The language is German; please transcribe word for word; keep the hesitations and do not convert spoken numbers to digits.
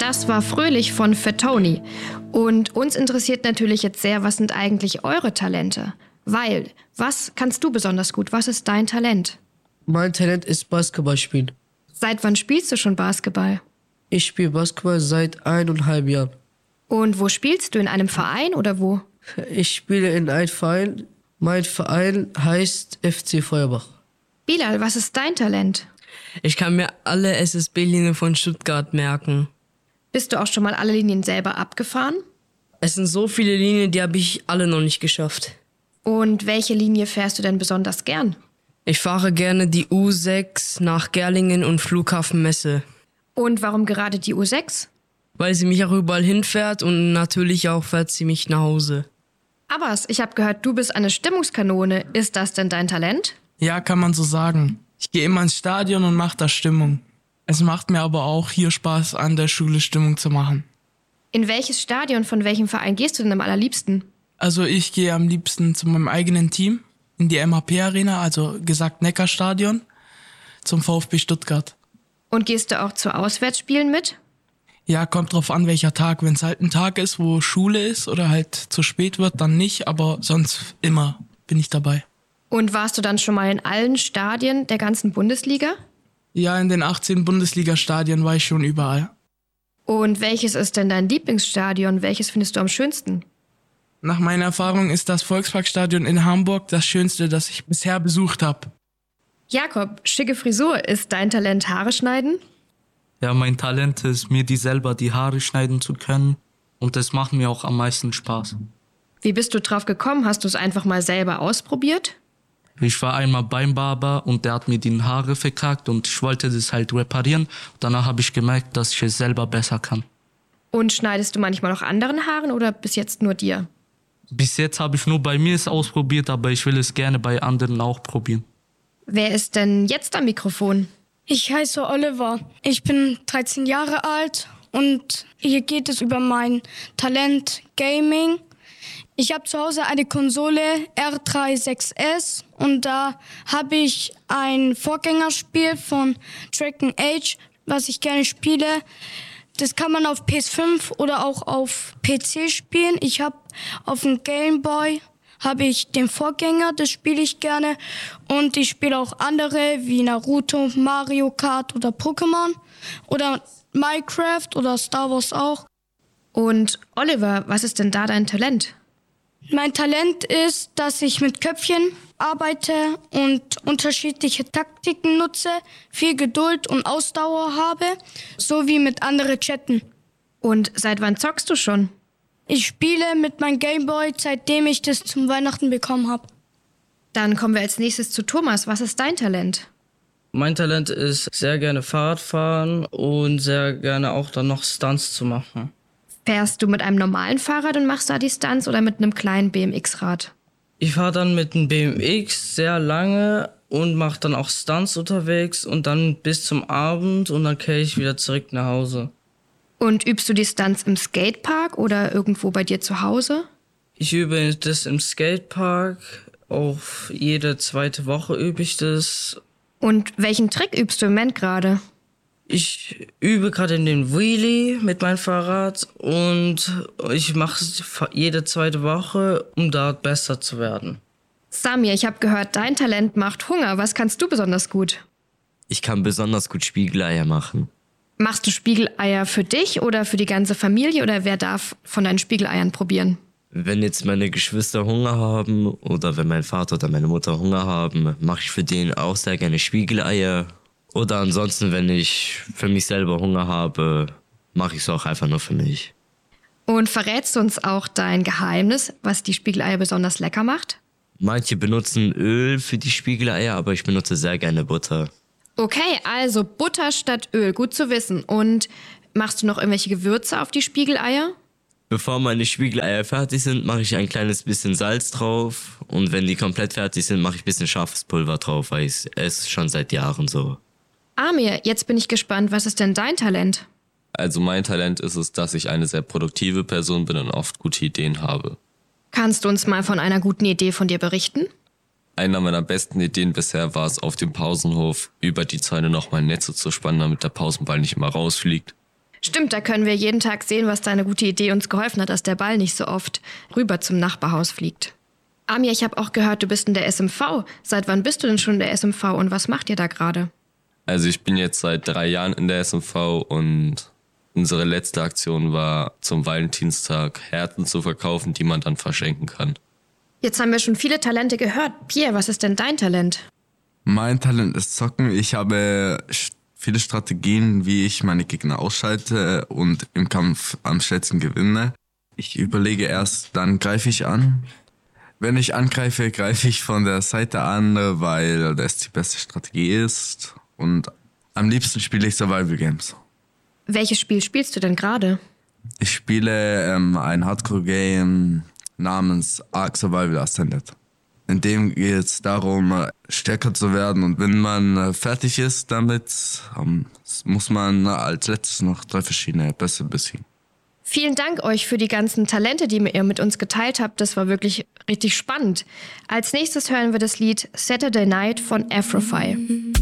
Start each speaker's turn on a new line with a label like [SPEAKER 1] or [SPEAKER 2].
[SPEAKER 1] Das war Fröhlich von Fatoni. Und uns interessiert natürlich jetzt sehr, was sind eigentlich eure Talente? Weil, was kannst du besonders gut? Was ist dein Talent?
[SPEAKER 2] Mein Talent ist Basketball spielen.
[SPEAKER 1] Seit wann spielst du schon Basketball?
[SPEAKER 2] Ich spiele Basketball seit eineinhalb Jahren.
[SPEAKER 1] Und wo spielst du? In einem Verein oder wo?
[SPEAKER 2] Ich spiele in einem Verein. Mein Verein heißt F C Feuerbach.
[SPEAKER 1] Bilal, was ist dein Talent?
[SPEAKER 3] Ich kann mir alle S S B-Linien von Stuttgart merken.
[SPEAKER 1] Bist du auch schon mal alle Linien selber abgefahren?
[SPEAKER 3] Es sind so viele Linien, die habe ich alle noch nicht geschafft.
[SPEAKER 1] Und welche Linie fährst du denn besonders gern?
[SPEAKER 3] Ich fahre gerne die U sechs nach Gerlingen und Flughafen Messe.
[SPEAKER 1] Und warum gerade die U sechs?
[SPEAKER 3] Weil sie mich auch überall hinfährt und natürlich auch fährt sie mich nach Hause.
[SPEAKER 1] Abbas, ich habe gehört, du bist eine Stimmungskanone. Ist das denn dein Talent?
[SPEAKER 4] Ja, kann man so sagen. Ich gehe immer ins Stadion und mache da Stimmung. Es macht mir aber auch hier Spaß, an der Schule Stimmung zu machen.
[SPEAKER 1] In welches Stadion von welchem Verein gehst du denn am allerliebsten?
[SPEAKER 4] Also ich gehe am liebsten zu meinem eigenen Team, in die M H P-Arena, also gesagt Neckarstadion, zum VfB Stuttgart.
[SPEAKER 1] Und gehst du auch zu Auswärtsspielen mit?
[SPEAKER 4] Ja, kommt drauf an, welcher Tag. Wenn es halt ein Tag ist, wo Schule ist oder halt zu spät wird, dann nicht, aber sonst immer bin ich dabei.
[SPEAKER 1] Und warst du dann schon mal in allen Stadien der ganzen Bundesliga?
[SPEAKER 4] Ja, in den achtzehn Bundesliga-Stadien war ich schon überall.
[SPEAKER 1] Und welches ist denn dein Lieblingsstadion? Welches findest du am schönsten?
[SPEAKER 4] Nach meiner Erfahrung ist das Volksparkstadion in Hamburg das schönste, das ich bisher besucht habe.
[SPEAKER 1] Jakob, schicke Frisur. Ist dein Talent Haare schneiden?
[SPEAKER 5] Ja, mein Talent ist, mir die selber die Haare schneiden zu können. Und das macht mir auch am meisten Spaß.
[SPEAKER 1] Wie bist du drauf gekommen? Hast du es einfach mal selber ausprobiert?
[SPEAKER 5] Ich war einmal beim Barber und der hat mir die Haare verkackt und ich wollte das halt reparieren. Danach habe ich gemerkt, dass ich es selber besser kann.
[SPEAKER 1] Und schneidest du manchmal auch anderen Haaren oder bis jetzt nur dir?
[SPEAKER 5] Bis jetzt habe ich nur bei mir es ausprobiert, aber ich will es gerne bei anderen auch probieren.
[SPEAKER 1] Wer ist denn jetzt am Mikrofon?
[SPEAKER 6] Ich heiße Oliver. Ich bin dreizehn Jahre alt und hier geht es über mein Talent Gaming. Ich habe zu Hause eine Konsole R sechsunddreißig S und da habe ich ein Vorgängerspiel von Dragon Age, was ich gerne spiele. Das kann man auf P S fünf oder auch auf P C spielen. Ich habe auf dem Game Boy habe ich den Vorgänger, das spiele ich gerne. Und ich spiele auch andere wie Naruto, Mario Kart oder Pokémon oder Minecraft oder Star Wars auch.
[SPEAKER 1] Und Oliver, was ist denn da dein Talent?
[SPEAKER 6] Mein Talent ist, dass ich mit Köpfchen arbeite und unterschiedliche Taktiken nutze, viel Geduld und Ausdauer habe, sowie mit anderen chatten.
[SPEAKER 1] Und seit wann zockst du schon?
[SPEAKER 6] Ich spiele mit meinem Gameboy, seitdem ich das zum Weihnachten bekommen habe.
[SPEAKER 1] Dann kommen wir als nächstes zu Thomas. Was ist dein Talent?
[SPEAKER 7] Mein Talent ist sehr gerne Fahrrad fahren und sehr gerne auch dann noch Stunts zu machen.
[SPEAKER 1] Fährst du mit einem normalen Fahrrad und machst da die Stunts oder mit einem kleinen B M X-Rad?
[SPEAKER 7] Ich fahre dann mit einem B M X sehr lange und mache dann auch Stunts unterwegs und dann bis zum Abend und dann kehre ich wieder zurück nach Hause.
[SPEAKER 1] Und übst du die Stunts im Skatepark oder irgendwo bei dir zu Hause?
[SPEAKER 7] Ich übe das im Skatepark, auch jede zweite Woche übe ich das.
[SPEAKER 1] Und welchen Trick übst du im Moment gerade?
[SPEAKER 7] Ich übe gerade in den Wheelie mit meinem Fahrrad und ich mache es jede zweite Woche, um dort besser zu werden.
[SPEAKER 1] Samir, ich habe gehört, dein Talent macht Hunger. Was kannst du besonders gut?
[SPEAKER 8] Ich kann besonders gut Spiegeleier machen.
[SPEAKER 1] Machst du Spiegeleier für dich oder für die ganze Familie oder wer darf von deinen Spiegeleiern probieren?
[SPEAKER 8] Wenn jetzt meine Geschwister Hunger haben oder wenn mein Vater oder meine Mutter Hunger haben, mache ich für den auch sehr gerne Spiegeleier. Oder ansonsten, wenn ich für mich selber Hunger habe, mache ich es auch einfach nur für mich.
[SPEAKER 1] Und verrätst du uns auch dein Geheimnis, was die Spiegeleier besonders lecker macht?
[SPEAKER 8] Manche benutzen Öl für die Spiegeleier, aber ich benutze sehr gerne Butter.
[SPEAKER 1] Okay, also Butter statt Öl, gut zu wissen. Und machst du noch irgendwelche Gewürze auf die Spiegeleier?
[SPEAKER 8] Bevor meine Spiegeleier fertig sind, mache ich ein kleines bisschen Salz drauf. Und wenn die komplett fertig sind, mache ich ein bisschen scharfes Pulver drauf, weil ich esse schon seit Jahren so.
[SPEAKER 1] Amir, jetzt bin ich gespannt, was ist denn dein Talent?
[SPEAKER 9] Also mein Talent ist es, dass ich eine sehr produktive Person bin und oft gute Ideen habe.
[SPEAKER 1] Kannst du uns mal von einer guten Idee von dir berichten?
[SPEAKER 9] Einer meiner besten Ideen bisher war es, auf dem Pausenhof über die Zäune nochmal Netze zu spannen, damit der Pausenball nicht immer rausfliegt.
[SPEAKER 1] Stimmt, da können wir jeden Tag sehen, was deine gute Idee uns geholfen hat, dass der Ball nicht so oft rüber zum Nachbarhaus fliegt. Amir, ich habe auch gehört, du bist in der S M V. Seit wann bist du denn schon in der S M V und was macht ihr da gerade?
[SPEAKER 9] Also ich bin jetzt seit drei Jahren in der S M V und unsere letzte Aktion war, zum Valentinstag Herzen zu verkaufen, die man dann verschenken kann.
[SPEAKER 1] Jetzt haben wir schon viele Talente gehört. Pierre, was ist denn dein Talent?
[SPEAKER 10] Mein Talent ist Zocken. Ich habe viele Strategien, wie ich meine Gegner ausschalte und im Kampf am schnellsten gewinne. Ich überlege erst, dann greife ich an. Wenn ich angreife, greife ich von der Seite an, weil das die beste Strategie ist. Und am liebsten spiele ich Survival Games.
[SPEAKER 1] Welches Spiel spielst du denn gerade?
[SPEAKER 10] Ich spiele ähm, ein Hardcore-Game namens Ark Survival Ascended. In dem geht es darum, stärker zu werden. Und wenn man fertig ist damit, ähm, muss man als letztes noch drei verschiedene Bässe besiegen.
[SPEAKER 1] Vielen Dank euch für die ganzen Talente, die ihr mit uns geteilt habt. Das war wirklich richtig spannend. Als nächstes hören wir das Lied Saturday Night von Afrophi.